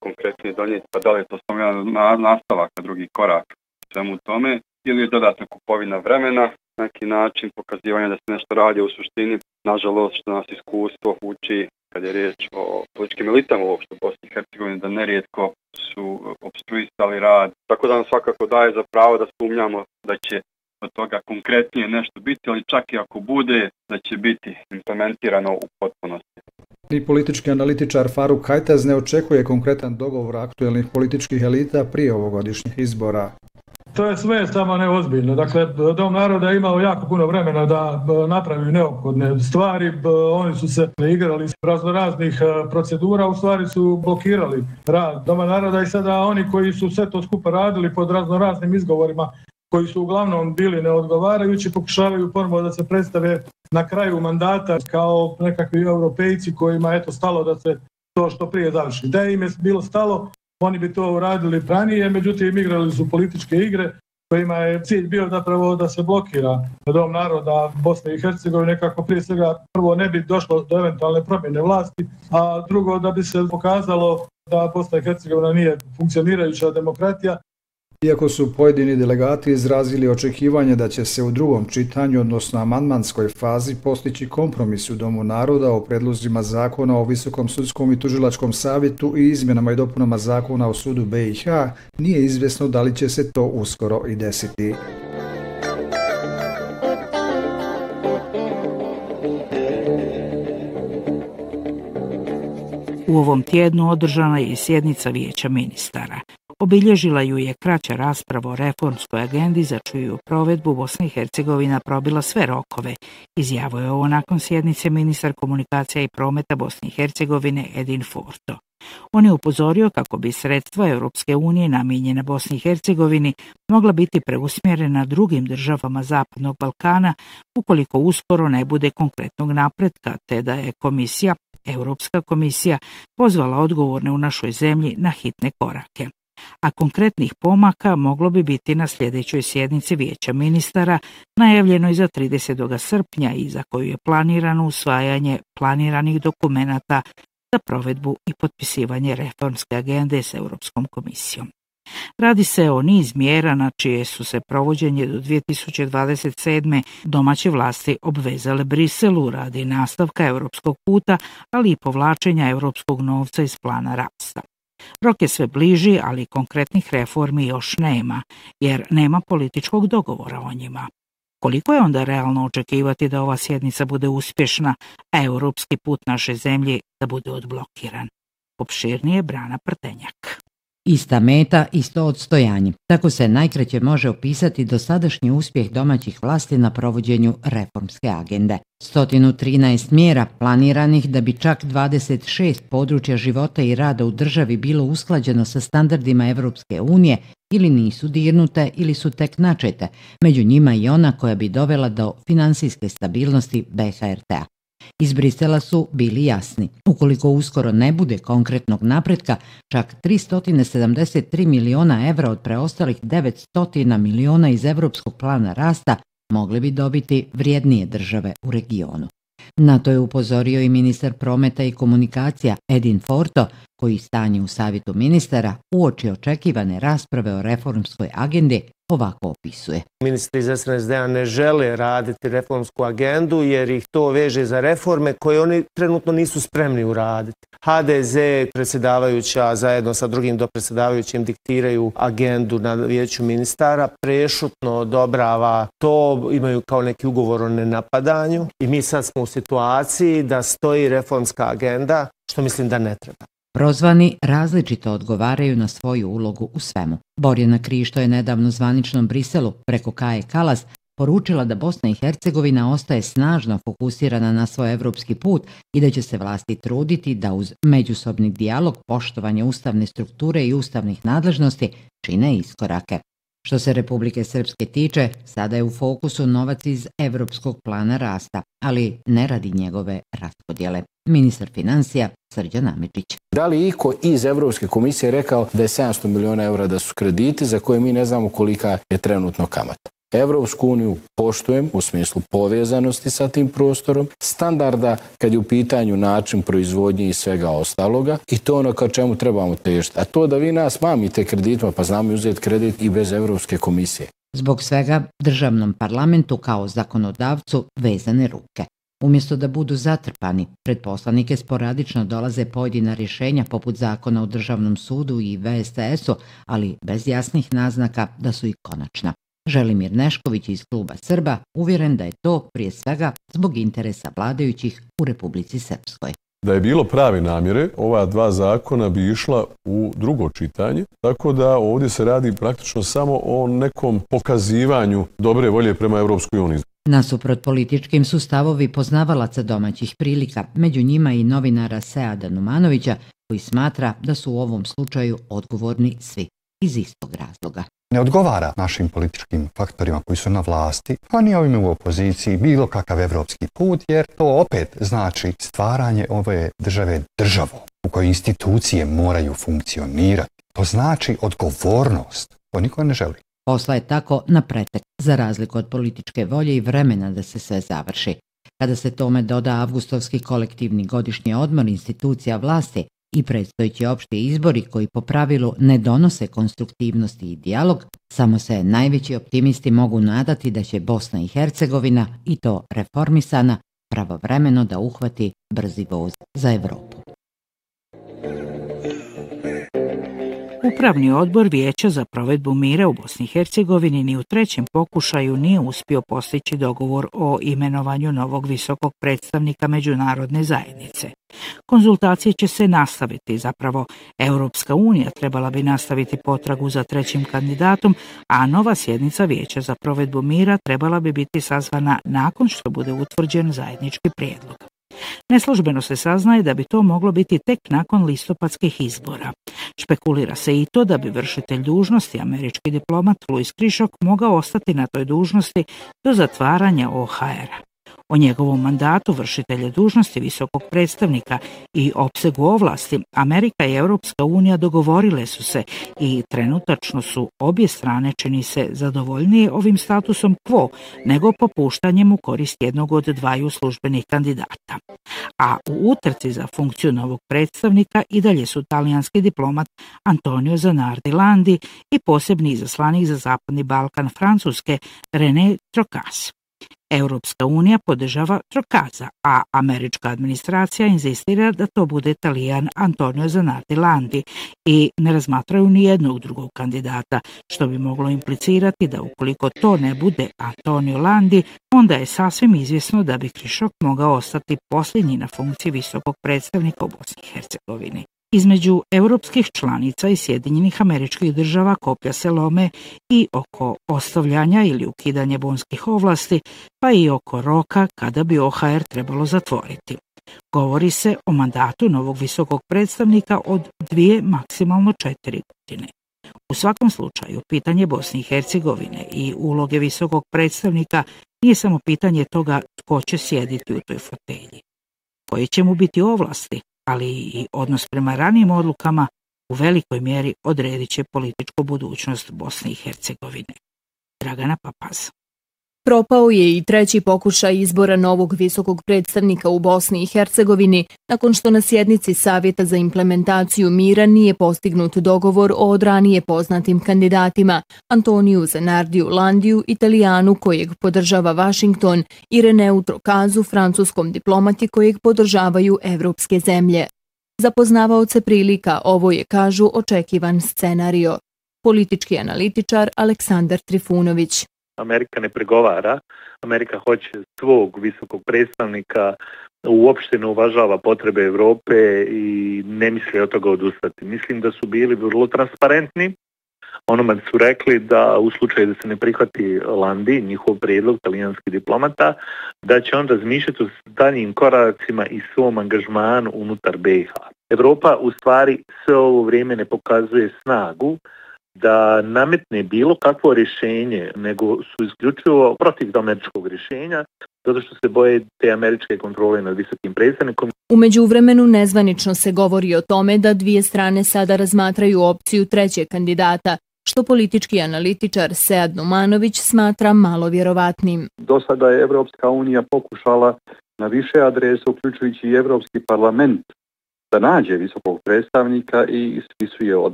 konkretnije donijeti, pa da li je to samo jedan nastavak, a drugi korak u svemu tome, ili je dodatna kupovina vremena, neki način pokazivanja da se nešto radi u suštini. Nažalost, što nas iskustvo uči kad je riječ o političkim elitama uopšte u Bosni i Hercegovini, da nerijetko su opstruisali rad. Tako da nam svakako daje za pravo da sumnjamo da će od toga konkretnije nešto biti, ali čak i ako bude, da će biti implementirano u potpunosti. I politički analitičar Faruk Hajtaz ne očekuje konkretan dogovor aktuelnih političkih elita prije ovogodišnjih izbora. To je sve samo neozbiljno. Dakle, Dom naroda je imao jako puno vremena da napravi neophodne stvari. Oni su se igrali s raznih procedura, u stvari su blokirali rad Doma naroda i sada oni koji su sve to skupa radili pod raznim izgovorima, koji su uglavnom bili neodgovarajući, pokušavaju ponovo da se predstave na kraju mandata kao nekakvi europejci kojima je stalo da se to što prije završi. Da im je bilo stalo, oni bi to uradili ranije, međutim igrali su političke igre kojima je cilj bio zapravo da se blokira Dom naroda Bosne i Hercegovine, kako prije svega prvo ne bi došlo do eventualne promjene vlasti, a drugo da bi se pokazalo da Bosna i Hercegovina nije funkcionirajuća demokratija. Iako su pojedini delegati izrazili očekivanje da će se u drugom čitanju, odnosno amandmanskoj fazi, postići kompromis u Domu naroda o predlozima zakona o Visokom sudskom i tužilačkom savjetu i izmjenama i dopunama zakona o sudu BiH, nije izvjesno da li će se to uskoro i desiti. U ovom tjednu održana je sjednica Vijeća ministara. Obilježila ju je kraća rasprava o reformskoj agendi za čiju provedbu Bosna i Hercegovina probila sve rokove. Izjavio je ovo nakon sjednice ministar komunikacija i prometa Bosne i Hercegovine Edin Forto. On je upozorio kako bi sredstva Europske unije namijenjena Bosni i Hercegovini mogla biti preusmjerena drugim državama Zapadnog Balkana ukoliko uskoro ne bude konkretnog napretka, te da je Europska komisija pozvala odgovorne u našoj zemlji na hitne korake. A konkretnih pomaka moglo bi biti na sljedećoj sjednici Vijeća ministara, najavljenoj za 30. srpnja i za koju je planirano usvajanje planiranih dokumenata za provedbu i potpisivanje reformske agende s Europskom komisijom. Radi se o niz mjera na čije su se provođenje do 2027. domaće vlasti obvezale Briselu radi nastavka europskog puta, ali i povlačenja europskog novca iz plana rasta. Rok je sve bliži, ali konkretnih reformi još nema, jer nema političkog dogovora o njima. Koliko je onda realno očekivati da ova sjednica bude uspješna, a europski put naše zemlje da bude odblokiran? Opširnije Brana Prtenjak. Ista meta, isto odstojanje. Tako se najkraće može opisati dosadašnji uspjeh domaćih vlasti na provođenju reformske agende. 113 mjera planiranih da bi čak 26 područja života i rada u državi bilo usklađeno sa standardima Europske unije ili nisu dirnute ili su tek načete, među njima i ona koja bi dovela do finansijske stabilnosti BiH-a. Iz Brisela su bili jasni. Ukoliko uskoro ne bude konkretnog napretka, čak 373 miliona evra od preostalih 900 miliona iz Europskog plana rasta mogli bi dobiti vrijednije države u regionu. Na to je upozorio i ministar prometa i komunikacija Edin Forto, koji stanje u savjetu ministara uoči očekivane rasprave o reformskoj agendi ovako opisuje. Ministri iz SNSD-a ne žele raditi reformsku agendu jer ih to veže za reforme koje oni trenutno nisu spremni uraditi. HDZ, predsjedavajuća, zajedno sa drugim dopredsjedavajućim diktiraju agendu na Vijeću ministara, prešutno odobrava to, imaju kao neki ugovor o nenapadanju i mi sad smo u situaciji da stoji reformska agenda, što mislim da ne treba. Prozvani različito odgovaraju na svoju ulogu u svemu. Borjana Krišto je nedavno zvaničnom Briselu preko Kaje Kalas poručila da Bosna i Hercegovina ostaje snažno fokusirana na svoj evropski put i da će se vlasti truditi da uz međusobni dijalog, poštovanje ustavne strukture i ustavnih nadležnosti čine iskorake. Što se Republike Srpske tiče, sada je u fokusu novac iz Evropskog plana rasta, ali ne radi njegove raspodjele. Ministar financija Srđan Amidžić. Da li iko iz Evropske komisije rekao da je 700 miliona evra da su krediti za koje mi ne znamo kolika je trenutno kamata? Evropsku uniju poštujem u smislu povezanosti sa tim prostorom, standarda kad je u pitanju način proizvodnje i svega ostaloga i to ono ka čemu trebamo težiti. A to da vi nas mamite kreditima, pa znamo uzeti kredit i bez Evropske komisije. Zbog svega državnom parlamentu kao zakonodavcu vezane ruke. Umjesto da budu zatrpani, pred poslanike sporadično dolaze pojedina rješenja poput zakona o državnom sudu i VSTS-u, ali bez jasnih naznaka da su i konačna. Želimir Nešković iz kluba Srba uvjeren da je to prije svega zbog interesa vladajućih u Republici Srpskoj. Da je bilo prave namjere, ova dva zakona bi išla u drugo čitanje, tako da ovdje se radi praktično samo o nekom pokazivanju dobre volje prema Europskoj uniji. Nasuprot političkim su stavovi poznavalaca domaćih prilika, među njima i novinara Seada Numanovića, koji smatra da su u ovom slučaju odgovorni svi iz istog razloga. Ne odgovara našim političkim faktorima koji su na vlasti, a ni ovim u opoziciji, bilo kakav evropski put, jer to opet znači stvaranje ove države državom u kojoj institucije moraju funkcionirati. To znači odgovornost. To niko ne želi. Posla je tako na pretek, za razliku od političke volje i vremena da se sve završi. Kada se tome doda avgustovski kolektivni godišnji odmor institucija vlasti i predstojeći opšti izbori koji po pravilu ne donose konstruktivnosti i dijalog, samo se najveći optimisti mogu nadati da će Bosna i Hercegovina, i to reformisana, pravovremeno da uhvati brzi voz za Evropu. Upravni odbor Vijeća za provedbu mira u Bosni i Hercegovini ni u trećem pokušaju nije uspio postići dogovor o imenovanju novog visokog predstavnika međunarodne zajednice. Konzultacije će se nastaviti, zapravo Europska unija trebala bi nastaviti potragu za trećim kandidatom, a nova sjednica Vijeća za provedbu mira trebala bi biti sazvana nakon što bude utvrđen zajednički prijedlog. Neslužbeno se saznaje da bi to moglo biti tek nakon listopadskih izbora. Špekulira se i to da bi vršitelj dužnosti, američki diplomat Louis Krišok, mogao ostati na toj dužnosti do zatvaranja OHR-a. O njegovom mandatu vršitelja dužnosti visokog predstavnika i opsegu ovlasti Amerika i Europska unija dogovorile su se i trenutačno su obje strane, čini se, zadovoljnije ovim statusom quo nego popuštanjem u korist jednog od dvaju službenih kandidata. A u utrci za funkciju novog predstavnika i dalje su talijanski diplomat Antonio Zanardi Landi i posebni izaslanik za Zapadni Balkan Francuske René Trocas. Europska unija podržava Trocaza, a američka administracija insistira da to bude Talijan Antonio Zanardi Landi i ne razmatraju ni jednog drugog kandidata, što bi moglo implicirati da ukoliko to ne bude Antonio Landi, onda je sasvim izvjesno da bi Krišok mogao ostati posljednji na funkciji visokog predstavnika u Bosni i Hercegovini. Između europskih članica i Sjedinjenih Američkih Država koplja se lome i oko ostavljanja ili ukidanja bonskih ovlasti, pa i oko roka kada bi OHR trebalo zatvoriti. Govori se o mandatu novog visokog predstavnika od 2, maksimalno 4 godine. U svakom slučaju, pitanje Bosne i Hercegovine i uloge visokog predstavnika nije samo pitanje toga tko će sjediti u toj fotelji. Koje će mu biti ovlasti, ali i odnos prema ranijim odlukama u velikoj mjeri odredit će političku budućnost Bosne i Hercegovine. Dragana Papaz. Propao je i treći pokušaj izbora novog visokog predstavnika u Bosni i Hercegovini, nakon što na sjednici Savjeta za implementaciju mira nije postignut dogovor o od ranije poznatim kandidatima Antoniju Zanardiju Landiju, Italijanu kojeg podržava Washington, i Reneu Trocazu, francuskom diplomati kojeg podržavaju evropske zemlje. Za poznavaoce prilika ovo je, kažu, očekivan scenario. Politički analitičar Aleksandar Trifunović. Amerika ne pregovara, Amerika hoće svog visokog predstavnika, uopšte ne uvažava potrebe Europe i ne misle od toga odustati. Mislim da su bili vrlo transparentni, onome su rekli da u slučaju da se ne prihvati Landi, njihov prijedlog, talijanski diplomata, da će on razmišljati o daljnjim koracima i svom angažmanu unutar BiH. Europa u stvari sve ovo vrijeme ne pokazuje snagu da nametne bilo kakvo rješenje, nego su isključivo protiv američkog rješenja, zato što se boje te američke kontrole nad visokim predstavnikom. U međuvremenu nezvanično se govori o tome da dvije strane sada razmatraju opciju trećeg kandidata, što politički analitičar Sead Numanović smatra malo vjerovatnim. Do sada je Evropska unija pokušala na više adresa, uključujući i Evropski parlament, da nađe visokog predstavnika i ispisuje od